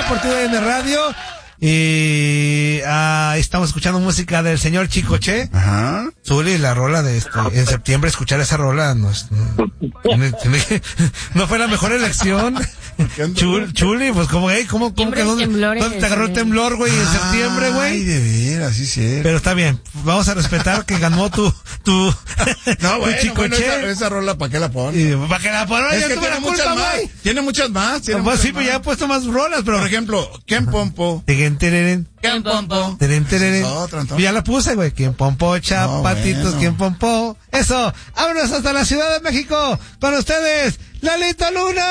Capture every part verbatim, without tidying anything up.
por T V N Radio. Y ah, estamos escuchando música del señor Chicoche. Ajá. Zuli, la rola de este, en septiembre escuchar esa rola no, es- no, no fue la mejor elección. Chul, Chuli, pues como, hey, ¿cómo, cómo que dónde, dónde te agarró el temblor, güey, en septiembre, güey? Ay, de veras, sí, sí. Pero está bien, vamos a respetar que ganó tu, tu, No, tu bueno, Chicoche. bueno, esa, esa rola, ¿para qué la pones? Y, ¿para que la ponga? Es Ya que tuve tiene la muchas culpa, más. güey. Tiene muchas más. Tiene Pues muchas sí, pues más. ya he puesto más rolas, pero. Por ejemplo, Ken Pompo. Tiren, tereren, Ken Pompo. tereren, tereren. Esa es otra, entonces. Ya la puse, güey. ¿Quién pompó, chapatitos? bueno. ¿Quién pompó? Eso. Vámonos hasta la Ciudad de México. Con ustedes, Lalito Luna.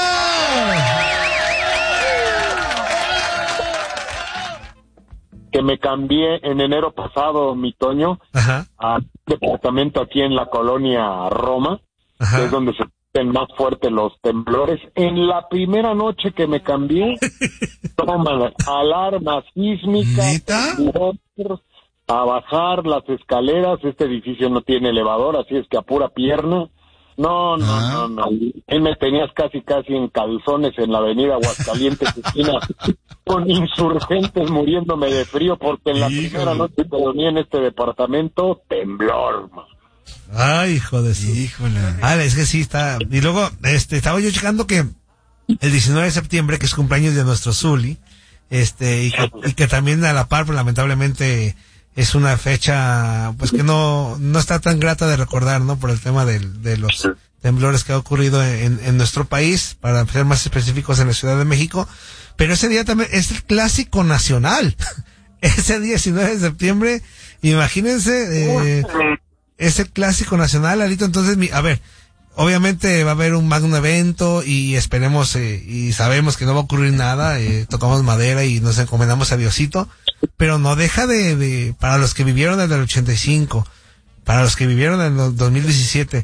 Que me cambié en enero pasado, mi Toño, Ajá, a un departamento aquí en la colonia Roma, que es ajá. donde se sienten más fuertes los temblores. En la primera noche que me cambié, toman alarma sísmica, ¿Neta? temblor, a bajar las escaleras. Este edificio no tiene elevador, así es que a pura pierna. No, no, Ah. no, no. Ahí me tenías casi, casi en calzones en la avenida Aguascalientes, esquina, con insurgentes muriéndome de frío, porque en la Híjole. primera noche que dormí en este departamento, temblor, man. Ay, hijo de su. Híjole. Ah, es que sí está. Y luego, este, estaba yo checando que el diecinueve de septiembre, que es cumpleaños de nuestro Zuli, este, y que, y que también a la par, pues, lamentablemente, es una fecha, pues, que no, no está tan grata de recordar, ¿no? Por el tema del, de los temblores que ha ocurrido en, en nuestro país, para ser más específicos en la Ciudad de México. Pero ese día también es el clásico nacional. Ese diecinueve de septiembre, imagínense, eh, es el clásico nacional, Alito. Entonces, mi, a ver, obviamente va a haber un magno evento y esperemos, eh, y sabemos que no va a ocurrir nada, eh, tocamos madera y nos encomendamos a Diosito, pero no deja de, de, para los que vivieron desde el ochenta y cinco, para los que vivieron en el dos mil diecisiete,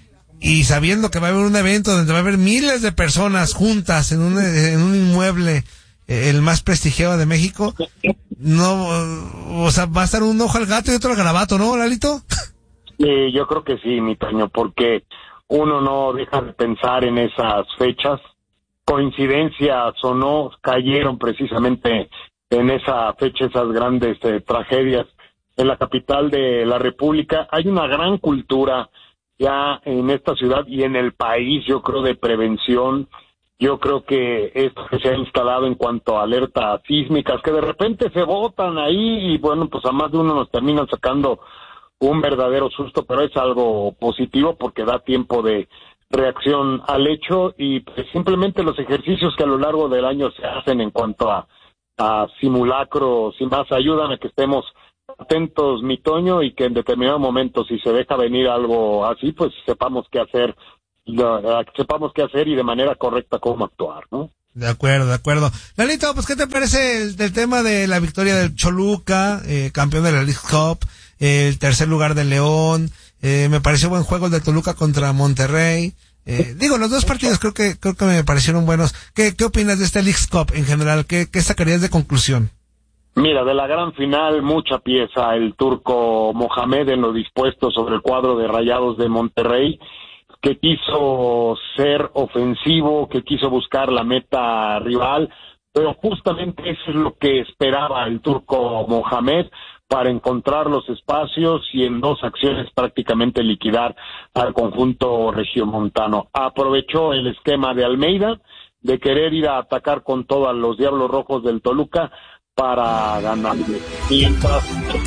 y sabiendo que va a haber un evento donde va a haber miles de personas juntas en un, en un inmueble, eh, el más prestigiado de México, no, o sea, va a estar un ojo al gato y otro al garabato, ¿no, Lalito? Eh, yo creo que sí, mi Toño, porque uno no deja de pensar en esas fechas. Coincidencias o no, cayeron precisamente en esa fecha esas grandes eh, tragedias en la capital de la República. Hay una gran cultura ya en esta ciudad y en el país, yo creo, de prevención. Yo creo que esto que se ha instalado en cuanto a alertas sísmicas, que de repente se botan ahí y bueno, pues a más de uno nos terminan sacando un verdadero susto, pero es algo positivo porque da tiempo de reacción al hecho y pues, simplemente los ejercicios que a lo largo del año se hacen en cuanto a, a simulacros y más ayudan a que estemos atentos, mi Toño, y que en determinado momento si se deja venir algo así, pues sepamos qué hacer, lo- sepamos qué hacer y de manera correcta cómo actuar, ¿no? De acuerdo, de acuerdo. Lalito, pues, ¿qué te parece el, el tema de la victoria del Choluca, eh, campeón de la League Cup, eh, el tercer lugar de León? Eh, me pareció buen juego el de Toluca contra Monterrey. Eh, digo, los dos partidos creo que creo que me parecieron buenos. ¿Qué, qué opinas de este League Cup en general? ¿Qué, qué sacarías de conclusión? Mira, de la gran final, mucha pieza el turco Mohamed en lo dispuesto sobre el cuadro de Rayados de Monterrey, que quiso ser ofensivo, que quiso buscar la meta rival, pero justamente eso es lo que esperaba el turco Mohamed para encontrar los espacios y en dos acciones prácticamente liquidar al conjunto regiomontano. Aprovechó el esquema de Almeida de querer ir a atacar con todo a los Diablos Rojos del Toluca para ganar. Mientras...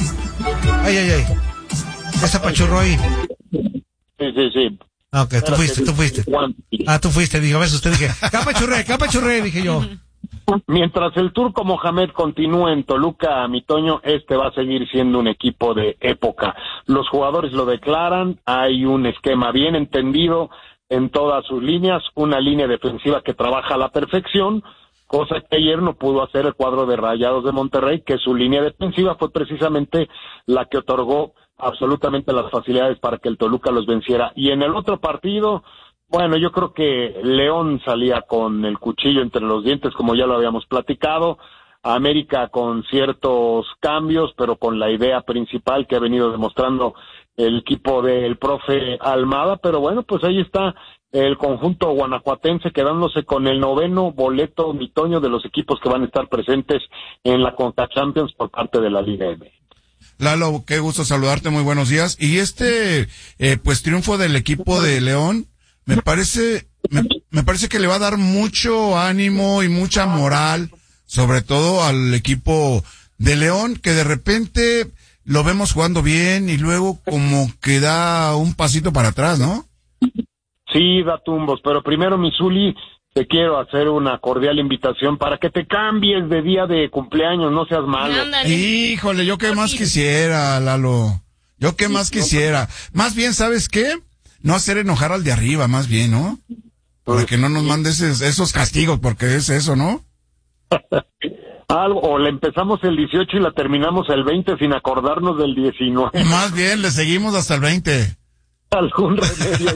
Ay, ay, ay. Esa pachurro ahí. Sí, sí, sí. Ah, ok, tú fuiste, tú fuiste. Ah, tú fuiste, digo, ves usted, dije, capa churré, capa churré, dije yo. Mientras el turco Mohamed continúe en Toluca, mi Toño, este va a seguir siendo un equipo de época. Los jugadores lo declaran, hay un esquema bien entendido en todas sus líneas, una línea defensiva que trabaja a la perfección, cosa que ayer no pudo hacer el cuadro de Rayados de Monterrey, que su línea defensiva fue precisamente la que otorgó absolutamente las facilidades para que el Toluca los venciera. Y en el otro partido, bueno, yo creo que León salía con el cuchillo entre los dientes, como ya lo habíamos platicado, América con ciertos cambios, pero con la idea principal que ha venido demostrando el equipo del profe Almada, pero bueno, pues ahí está el conjunto guanajuatense, quedándose con el noveno boleto, mi Toño, de los equipos que van a estar presentes en la Conca Champions por parte de la Liga M. Lalo, qué gusto saludarte, muy buenos días. Y este, eh, pues triunfo del equipo de León, me parece, me, me parece que le va a dar mucho ánimo y mucha moral, sobre todo al equipo de León, que de repente lo vemos jugando bien y luego como que da un pasito para atrás, ¿no? Sí, da tumbos, pero primero, mi Zuli, te quiero hacer una cordial invitación para que te cambies de día de cumpleaños, no seas malo. Ándale. Híjole, yo qué más quisiera, Lalo. Yo qué más quisiera. Más bien, ¿sabes qué? No hacer enojar al de arriba, más bien, ¿no? Para que no nos mandes esos, esos castigos, porque es eso, ¿no? Algo, o le empezamos el dieciocho y la terminamos el veinte sin acordarnos del diecinueve. Más bien, le seguimos hasta el veinte. Algún remedio.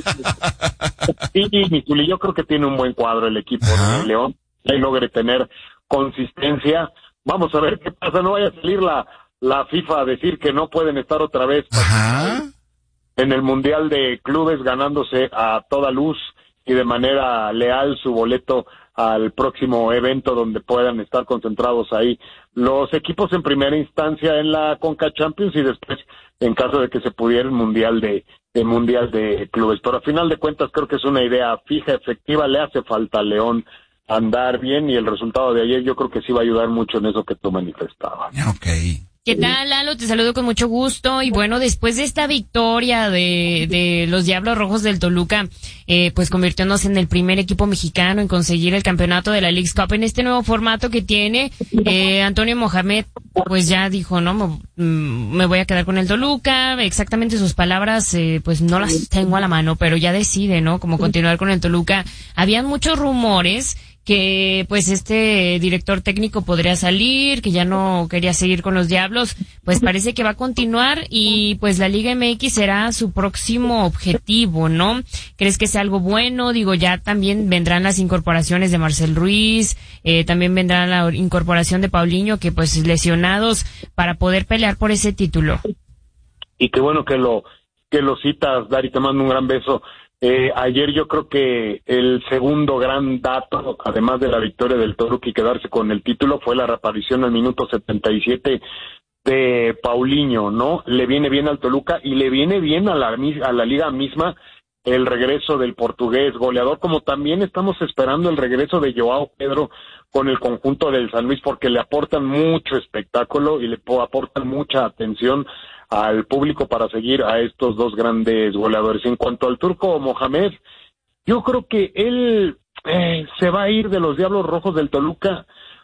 Sí, mi Zuli, yo creo que tiene un buen cuadro el equipo de León, que logre tener consistencia. Vamos a ver qué pasa, no vaya a salir la, la FIFA a decir que no pueden estar otra vez Ajá. en el Mundial de Clubes, ganándose a toda luz y de manera leal su boleto al próximo evento donde puedan estar concentrados ahí los equipos en primera instancia en la Conca Champions y después, en caso de que se pudiera, el Mundial de, el Mundial de Clubes. Pero a final de cuentas creo que es una idea fija, efectiva, le hace falta a León andar bien y el resultado de ayer yo creo que sí va a ayudar mucho en eso que tú manifestabas. Ok. ¿Qué tal, Lalo? Te saludo con mucho gusto. Y bueno, después de esta victoria de, de los Diablos Rojos del Toluca, eh, pues convirtiéndose en el primer equipo mexicano en conseguir el campeonato de la Leagues Cup en este nuevo formato que tiene, eh, Antonio Mohamed, pues ya dijo, ¿no? Me, me voy a quedar con el Toluca. Exactamente sus palabras, eh, pues no las tengo a la mano, pero ya decide, ¿no? Cómo continuar con el Toluca. Habían muchos rumores que pues este director técnico podría salir, que ya no quería seguir con los Diablos, pues parece que va a continuar y pues la Liga M X será su próximo objetivo, ¿no? ¿Crees que sea algo bueno? Digo, ya también vendrán las incorporaciones de Marcel Ruiz, eh, también vendrá la incorporación de Paulinho, que pues lesionados para poder pelear por ese título. Y qué bueno que lo, que lo citas, Dari, te mando un gran beso. Eh, ayer yo creo que el segundo gran dato, además de la victoria del Toluca y quedarse con el título, fue la reaparición al minuto setenta y siete de Paulinho, ¿no? Le viene bien al Toluca y le viene bien a la, a la liga misma el regreso del portugués goleador, como también estamos esperando el regreso de Joao Pedro con el conjunto del San Luis, porque le aportan mucho espectáculo y le aportan mucha atención al público para seguir a estos dos grandes goleadores. En cuanto al turco Mohamed, yo creo que él eh, se va a ir de los Diablos Rojos del Toluca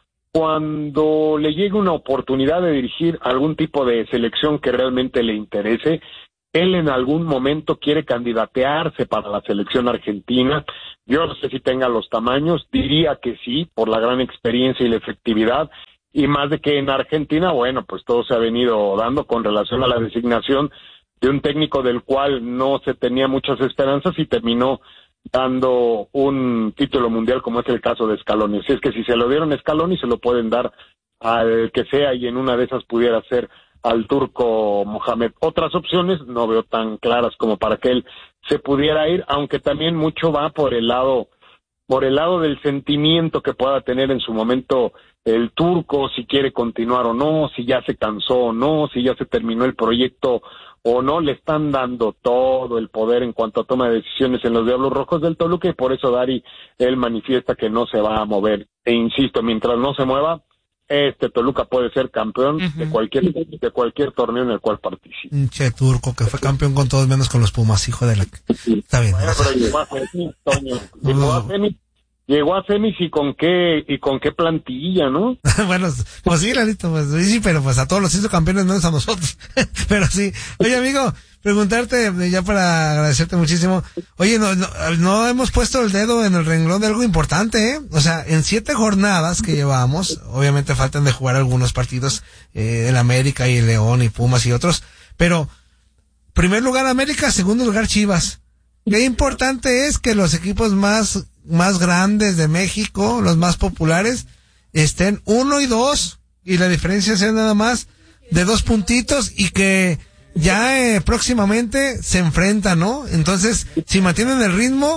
cuando le llegue una oportunidad de dirigir algún tipo de selección que realmente le interese. Él en algún momento quiere candidatearse para la selección argentina. Yo no sé si tenga los tamaños, diría que sí, por la gran experiencia y la efectividad. Y más de que en Argentina, bueno, pues todo se ha venido dando con relación a la designación de un técnico del cual no se tenía muchas esperanzas y terminó dando un título mundial, como es el caso de Scaloni. Así es que si se lo dieron a Scaloni, se lo pueden dar al que sea, y en una de esas pudiera ser al turco Mohamed. Otras opciones no veo tan claras como para que él se pudiera ir, aunque también mucho va por el lado por el lado del sentimiento que pueda tener en su momento el turco, si quiere continuar o no, si ya se cansó o no, si ya se terminó el proyecto o no. Le están dando todo el poder en cuanto a toma de decisiones en los Diablos Rojos del Toluca, y por eso Dari, él manifiesta que no se va a mover. E insisto, mientras no se mueva, este Toluca puede ser campeón uh-huh. de cualquier de cualquier torneo en el cual participe. Che turco, que fue campeón con todos menos con los Pumas, hijo de la... Está bien. Bueno, pero llegó a semis, Toño. Llegó a semis, llegó a semis y con qué, y con qué plantilla, ¿no? Bueno, pues sí, Lalito, pues sí, pero pues a todos los hizo campeones, no es a nosotros. Pero sí. Oye, amigo, preguntarte, ya para agradecerte muchísimo. Oye, no, no, no hemos puesto el dedo en el renglón de algo importante, ¿eh? O sea, en siete jornadas que llevamos, obviamente faltan de jugar algunos partidos, eh, el América y el León y Pumas y otros, pero primer lugar América, segundo lugar Chivas. Qué importante es que los equipos más, más grandes de México, los más populares, estén uno y dos, y la diferencia sea nada más de dos puntitos, y que ya eh, próximamente se enfrentan, ¿no? Entonces, si mantienen el ritmo,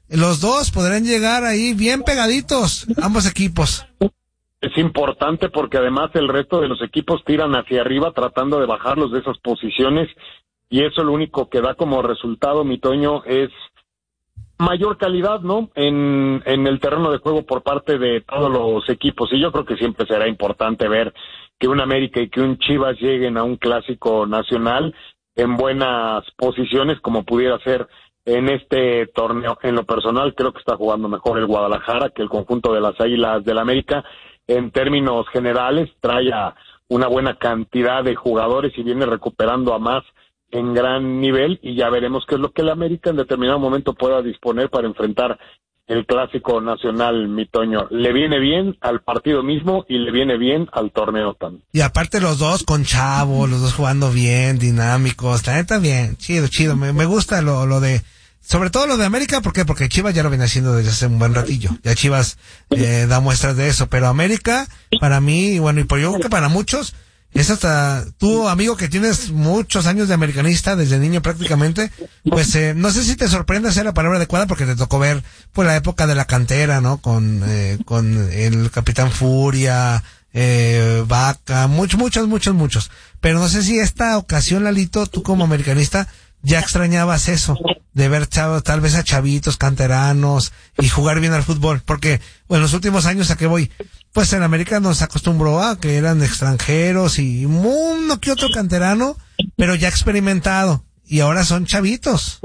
los dos podrán llegar ahí bien pegaditos, ambos equipos. Es importante porque además el resto de los equipos tiran hacia arriba tratando de bajarlos de esas posiciones y eso lo único que da como resultado, mi Toño, es mayor calidad, ¿no? En, en el terreno de juego por parte de todos los equipos y yo creo que siempre será importante ver que un América y que un Chivas lleguen a un clásico nacional en buenas posiciones como pudiera ser en este torneo. En lo personal creo que está jugando mejor el Guadalajara que el conjunto de las Águilas del América. En términos generales trae a una buena cantidad de jugadores y viene recuperando a más en gran nivel y ya veremos qué es lo que el América en determinado momento pueda disponer para enfrentar el clásico nacional, mi Toño. Le viene bien al partido mismo y le viene bien al torneo también. Y aparte los dos con Chavo, los dos jugando bien, dinámicos, la neta bien, chido, chido, me, me gusta lo, lo de, sobre todo lo de América, ¿por qué? Porque Chivas ya lo viene haciendo desde hace un buen ratillo, ya Chivas eh, da muestras de eso, pero América, para mí, bueno, y por yo creo que para muchos, es hasta tú, amigo, que tienes muchos años de americanista, desde niño prácticamente, pues eh, no sé si te sorprende ser la palabra adecuada porque te tocó ver pues la época de la cantera, ¿no? Con eh, con el Capitán Furia, eh, Vaca, muchos, muchos, muchos, muchos. Pero no sé si esta ocasión, Lalito, tú como americanista, ya extrañabas eso, de ver chavos, tal vez a chavitos, canteranos, y jugar bien al fútbol, porque, bueno, en los últimos años, ¿a qué voy? Pues en América nos acostumbró a que eran extranjeros y uno que otro canterano, pero ya experimentado, y ahora son chavitos.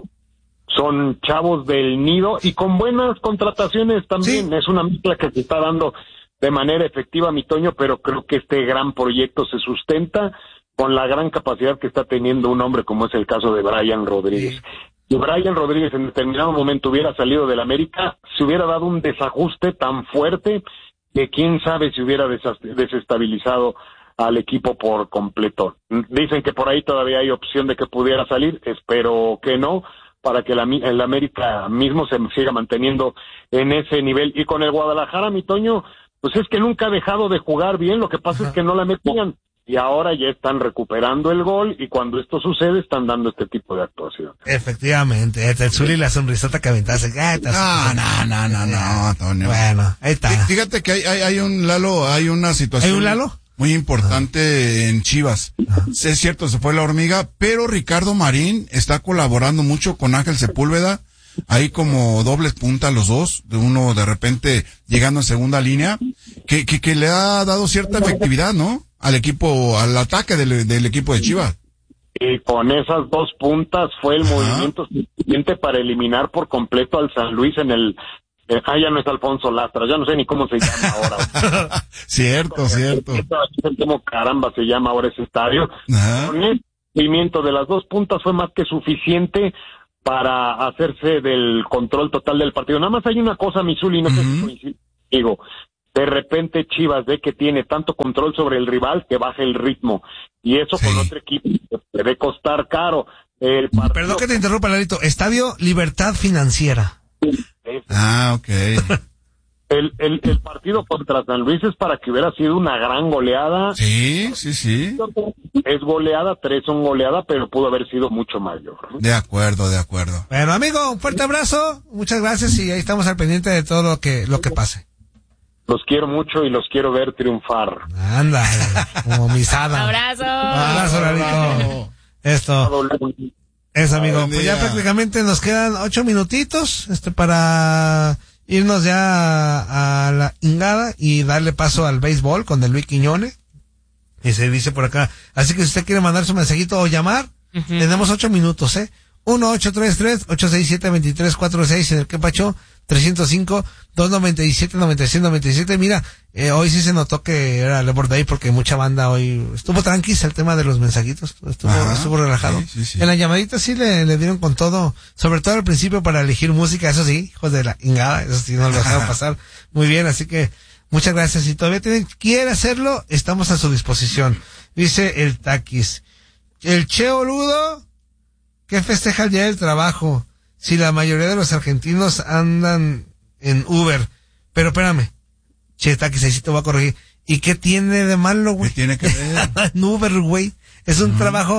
Son chavos del nido y con buenas contrataciones también, sí. Es una mezcla que se está dando de manera efectiva, mi Toño, pero creo que este gran proyecto se sustenta con la gran capacidad que está teniendo un hombre como es el caso de Brian Rodríguez. Si Brian Rodríguez en determinado momento hubiera salido del América, se hubiera dado un desajuste tan fuerte que quién sabe si hubiera desestabilizado al equipo por completo. Dicen que por ahí todavía hay opción de que pudiera salir, espero que no, para que la, el América mismo se siga manteniendo en ese nivel. Y con el Guadalajara, mi Toño, pues es que nunca ha dejado de jugar bien, lo que pasa Ajá. es que no la metían. Y ahora ya están recuperando el gol y cuando esto sucede están dando este tipo de actuación. Efectivamente, el Zuli la sonrisota que aventaste. No, no, no, no, no, Antonio. Bueno, ahí está. Fíjate que hay, hay, hay un Lalo, hay una situación. ¿Hay un Lalo? Muy importante ah. en Chivas. Ah. Es cierto, se fue la hormiga, pero Ricardo Marín está colaborando mucho con Ángel Sepúlveda. Ahí como dobles punta los dos, de uno de repente llegando en segunda línea, que, que, que le ha dado cierta efectividad, ¿no? Al equipo, al ataque del, del equipo de Chivas. Y con esas dos puntas fue el Ajá. movimiento suficiente para eliminar por completo al San Luis en el... Eh, ah, ya no es Alfonso Lastra, ya no sé ni cómo se llama ahora. cierto, Porque cierto. Como caramba se llama ahora ese estadio. Ajá. Con el movimiento de las dos puntas fue más que suficiente para hacerse del control total del partido. Nada más hay una cosa, Misuli, no uh-huh. sé si coincide contigo. De repente Chivas ve que tiene tanto control sobre el rival que baja el ritmo. Y eso sí. con otro equipo debe costar caro. El partido... Perdón que te interrumpa, Lalito. Estadio Libertad Financiera. Ah, ok. El, el, el partido contra San Luis es para que hubiera sido una gran goleada. Sí, sí, sí. Es goleada, tres son goleada, pero pudo haber sido mucho mayor. De acuerdo, de acuerdo. Bueno, amigo, un fuerte abrazo. Muchas gracias y ahí estamos al pendiente de todo lo que, lo que pase. Los quiero mucho y los quiero ver triunfar. Anda, como misada. Abrazo. Abrazo, Lalito. Esto. Eso, amigo. Pues ya prácticamente nos quedan ocho minutitos, este, para irnos ya a, a la ingada y darle paso al béisbol con el Luis Quiñones. Y se dice por acá. Así que si usted quiere mandar su mensajito o llamar, uh-huh. tenemos ocho minutos, ¿eh? uno ocho tres tres, ocho seis siete, dos tres cuatro seis en el que pacho trescientos cinco, doscientos noventa y siete, noventa y seis, noventa y siete. Mira, eh, hoy sí se notó que era Labor Day porque mucha banda hoy estuvo tranquila el tema de los mensajitos, estuvo, Ajá, estuvo relajado. Sí, sí, sí. En la llamadita sí le, le dieron con todo, sobre todo al principio para elegir música, eso sí, hijos de la ingada, eso sí no lo dejaron pasar muy bien, así que muchas gracias. Si todavía tienen, quiere hacerlo, estamos a su disposición. Dice el Taquis, el Che Boludo, que festeja el día del trabajo. Si la mayoría de los argentinos andan en Uber. Pero espérame. Che, Taquis, ahí sí te voy a corregir. ¿Y qué tiene de malo, güey? ¿Qué tiene que ver? En Uber, güey. Es un uh-huh. trabajo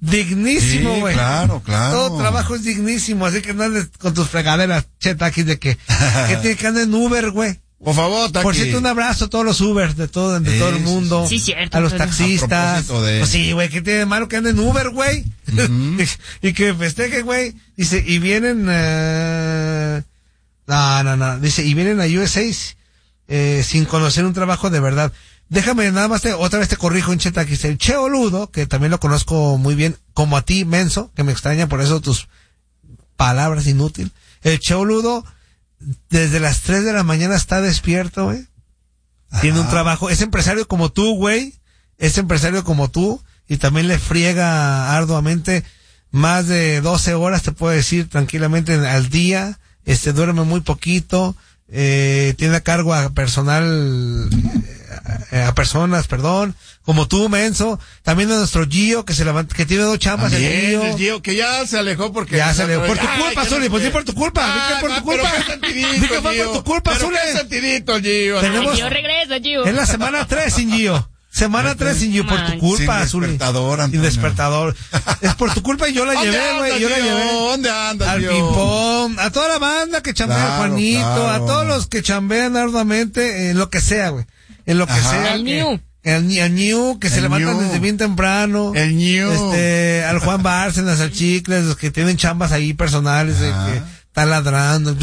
dignísimo, güey. Sí, claro, claro. Todo trabajo es dignísimo, así que no andes con tus fregaderas, che, taquis, de que, que tiene que andar en Uber, güey. Por favor, Taki. Por cierto, un abrazo a todos los Ubers de todo, de Sí, todo el mundo. sí, cierto, a los Antonio. taxistas. A propósito de- Pues sí, güey, ¿qué tiene de malo que anden en Uber, güey? Ujú. y, y que festejen, güey. Dice, y vienen, eh... no, no, no. Dice, y vienen a U S A eh, sin conocer un trabajo de verdad. Déjame nada más, te, otra vez te corrijo, un cheta que dice, el Che Boludo, que también lo conozco muy bien, como a ti, menso, que me extraña por eso tus palabras inútil. El Che Boludo, desde las tres de la mañana está despierto, güey. Tiene un trabajo, es empresario como tú, güey, es empresario como tú, y también le friega arduamente más de doce horas, te puedo decir, tranquilamente al día, este, duerme muy poquito, eh, tiene a cargo a personal, eh, a personas, perdón, como tú, menso, también a nuestro Gio, que se levanta, que tiene dos chambas, el También, Gio. el Gio, que ya se alejó porque... Ya se alejó. Por tu Ay, culpa, que no Zuli, sé pues qué. sí por tu culpa, di que Ah, por tu va, culpa. Pero qué sentidito, Di que fue Gio. por tu culpa, Pero Zuli. qué sentidito, Gio. Tenemos- Yo regreso, Gio. Es la semana tres sin Gio. Semana tres sin Gio, por tu Man. culpa, Sin Zuli. despertador, Sin Antonio. despertador. Es por tu culpa y yo la ¿Dónde llevé, güey, andas, yo la Gio? llevé. ¿Dónde andas, Al Gio? ping-pong, a toda la banda que chambea, Claro, Juanito, claro. a todos los que chambean arduamente, en lo que sea, güey. En lo que Ajá. sea. Al que- New. El, Ni- al New, que se El levantan New. desde bien temprano. El New. Este, al Juan Bárcenas, al Chicles, los que tienen chambas ahí personales, de Ajá. que están ladrando.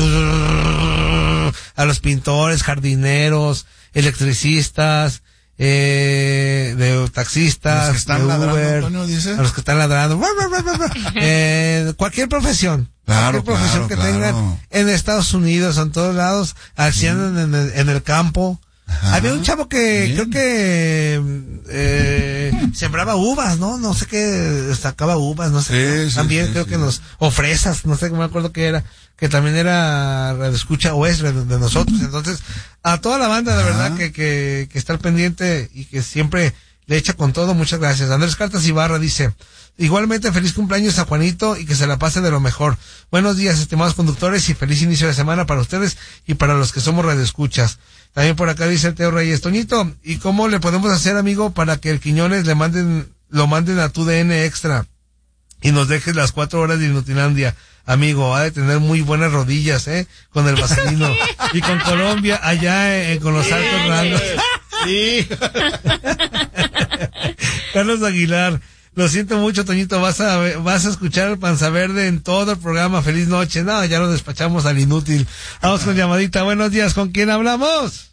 A los pintores, jardineros, electricistas, eh, de taxistas, Los que están de ladrando, Uber, Antonio, dice. a los que están ladrando. eh, cualquier profesión. Claro, cualquier profesión claro, que claro. tengan en Estados Unidos, en todos lados, así andan en el, en el campo. Ajá. Había un chavo que Bien. creo que eh, sembraba uvas, ¿no? No sé qué, sacaba uvas, no sé. Sí, sí, también sí, creo sí. que nos, o fresas, no sé, no me acuerdo qué era, que también era escucha o es de, de nosotros. Entonces, a toda la banda, de Ajá. verdad, que, que, que está al pendiente y que siempre le echa con todo, muchas gracias. Andrés Cartas Ibarra dice, igualmente feliz cumpleaños a Juanito y que se la pase de lo mejor. Buenos días, estimados conductores, y feliz inicio de semana para ustedes y para los que somos radioescuchas. También por acá dice el Teo Reyes, Toñito, ¿y cómo le podemos hacer, amigo, para que el Quiñones le manden, lo manden a tu D N extra y nos dejes las cuatro horas de Inutilandia? Amigo, ha de tener muy buenas rodillas, ¿eh? Con el vaselino. Y con Colombia, allá eh, con los altos rangos. Sí. Carlos Aguilar, lo siento mucho, Toñito, vas a vas a escuchar el Panza Verde en todo el programa. Feliz noche. No, ya lo despachamos al inútil. Vamos con llamadita. Buenos días, ¿con quién hablamos?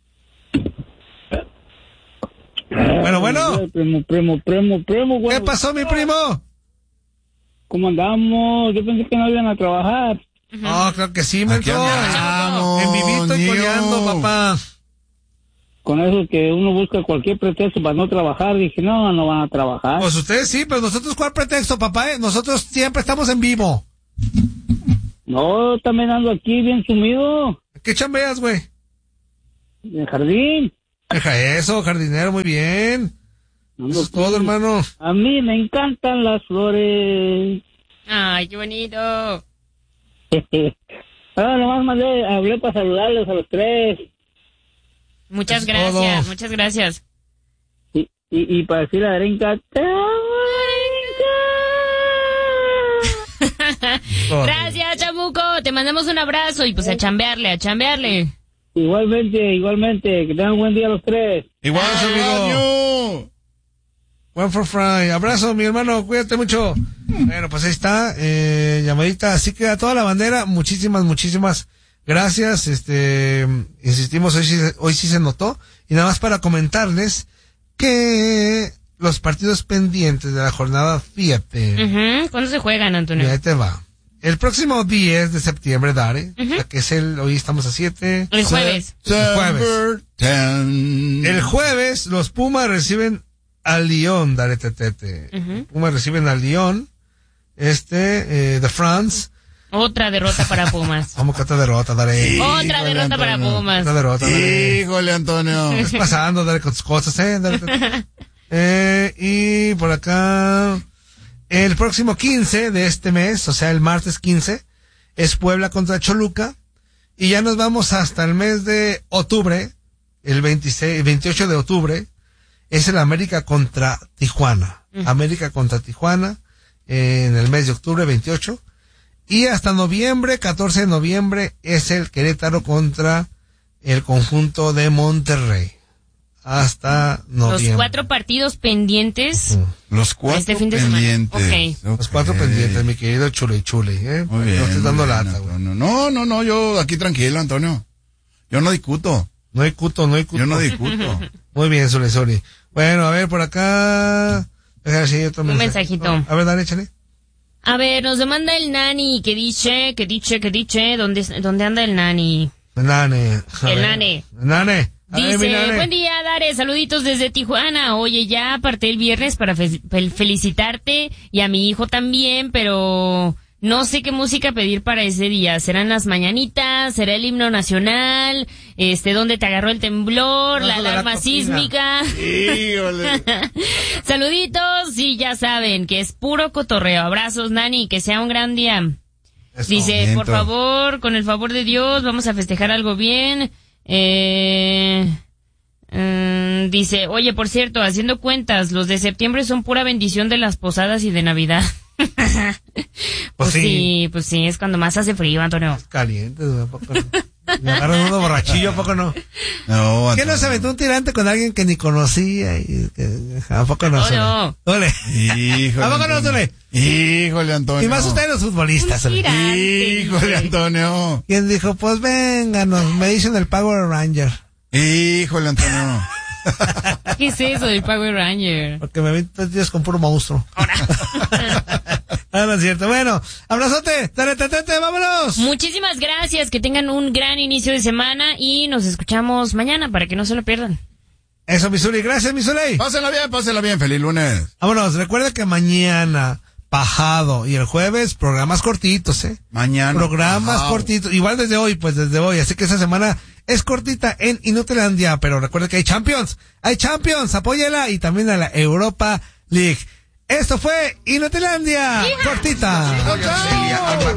Bueno, bueno. Primo, primo, primo, primo, güey. ¿Qué pasó, mi primo? ¿Cómo andamos? Yo pensé que no iban a trabajar. Oh, creo que sí, me Aquí entró. andamos, En vivito y niño. coleando, papá. Con eso que uno busca cualquier pretexto para no trabajar, dije, no, no van a trabajar. Pues ustedes sí, pero nosotros, ¿cuál pretexto, papá? Eh? Nosotros siempre estamos en vivo. No, también ando aquí bien sumido, ¿Qué chambeas, güey? en el jardín. Deja eso, jardinero, muy bien. Ando Eso es aquí. todo, hermano. A mí me encantan las flores. Ay, qué bonito. Ahora nomás mandé, hablé para saludarles a los tres. Muchas Es gracias, todo. muchas gracias. Y, y, y para decirle a Darinka, te amo, Darinka. Gracias, Chamuco. Te mandamos un abrazo y pues a chambearle, a chambearle. Igualmente, igualmente, que tengan un buen día los tres. Igual, Abrazo, amigo. One for Fry. Abrazo, mi hermano. Cuídate mucho. Bueno, pues ahí está. Eh, llamadita. Así que a toda la bandera, muchísimas, muchísimas gracias. Este, insistimos, hoy sí, hoy sí se notó. Y nada más para comentarles que los partidos pendientes de la jornada, fíjate. Ujú. ¿Cuándo se juegan, Antonio? Mira, ahí te va. El próximo diez de septiembre, Dare, Ujú. o sea, que es el, hoy estamos a siete. El jueves. El jueves. September ten. El jueves, los Pumas reciben al Lyon, Dare Tetete. Ujú. Pumas reciben al Lyon, este, eh, de France. Otra derrota para Pumas. Vamos que otra derrota, Dare. Otra Híjole, derrota para Antonio. Pumas. Otra derrota, Dare. Híjole, Antonio. ¿Qué está pasando, Dare, con tus cosas, eh? Dare, Tetete. Eh, y por acá, el próximo quince de este mes, o sea, el martes quince, es Puebla contra Choluca. Y ya nos vamos hasta el mes de octubre, el veintiséis, veintiocho de octubre, es el América contra Tijuana. Uh-huh. América contra Tijuana eh, en el mes de octubre veintiocho. Y hasta noviembre, catorce de noviembre, es el Querétaro contra el conjunto de Monterrey. Hasta noviembre. Los cuatro partidos pendientes. Uh-huh. Los cuatro este fin de pendientes. Okay. Okay. Los cuatro pendientes, mi querido Chule Chule. ¿eh? Muy bien, no estoy dando bien, lata, güey. No, no, no, yo aquí tranquilo, Antonio. Yo no discuto. No hay cuto, no hay cuto. Yo no discuto. Muy bien, Zule, Zule. Bueno, a ver, por acá. Déjame decir otro Un mensaje. mensajito. A ver, dale, échale. A ver, nos demanda el Nani que dice, que dice, que dice, ¿dónde, dónde anda el Nani? El Nane. A El ver. Nane. El Nane. A ver, mi Dice, Nane. buen día, Dare, saluditos desde Tijuana. Oye, ya aparté el viernes para fe- fel- felicitarte y a mi hijo también, pero no sé qué música pedir para ese día. ¿Serán las mañanitas? ¿Será el himno nacional? Este, ¿dónde te agarró el temblor? No, ¿La de la alarma cocina. sísmica? Híjole. Saluditos, y ya saben que es puro cotorreo. Abrazos, Nani, que sea un gran día. Eso. Dice, Miento. por favor, con el favor de Dios, vamos a festejar algo bien. Eh, mm, dice, oye, por cierto, haciendo cuentas, los de septiembre son pura bendición de las posadas y de Navidad. pues sí. sí, pues sí, es cuando más hace frío, Antonio. Caliente, ¿a poco no? Me agarran uno borrachillo, ¿a poco no? No, ¿Qué no Antonio. se aventó un tirante con alguien que ni conocía? Y que, ¿a poco no? No, Zule? no. Zule. Híjole. ¿A poco no, Antonio. Zule? Híjole, Antonio. Y más ustedes los futbolistas, Un Zule. tirante, Híjole, dice. Antonio. ¿Quién dijo? Pues vénganos, me dicen el Power Ranger. Híjole, Antonio. ¿Qué es eso del Power Ranger? Porque me ven tres días con puro monstruo. Ah, no es cierto. Bueno, abrazote, dale, tete, vámonos. Muchísimas gracias, que tengan un gran inicio de semana y nos escuchamos mañana para que no se lo pierdan. Eso, mi Zuli, gracias, mi Zuli. Pásenla bien, pásenla bien. Feliz lunes. Vámonos, recuerda que mañana, Pajado, y el jueves, programas cortitos, ¿eh? Mañana. Programas Wow. cortitos, igual desde hoy, pues desde hoy, así que esa semana es cortita en Inutilandia, pero recuerda que hay Champions, hay Champions, apóyela, y también a la Europa League. Esto fue Inutilandia, cortita. Chao.